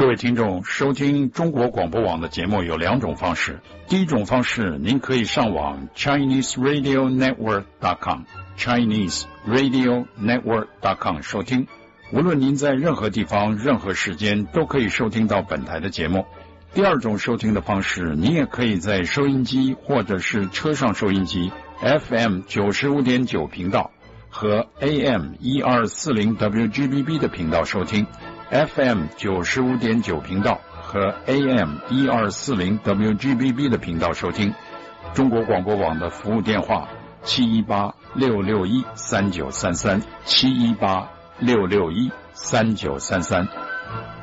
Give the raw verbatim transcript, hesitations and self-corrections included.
位听众，收听中国广播网的节目有两种方式。第一种方式，您可以上网 Chinese Radio Network dot com Chinese Radio Network dot com 收听。无论您在任何地方、任何时间，都可以收听到本台的节目。第二种收听的方式，你也可以在收音机或者是车上收音机 F M 九十五点九 频道和 A M 一二四零 W G B B 的频道收听。F M 九十五点九 频道和 A M 一二四零 W G B B 的频道收听。中国广播网的服务电话七一八六六一三九三三七一八六六一三九三三。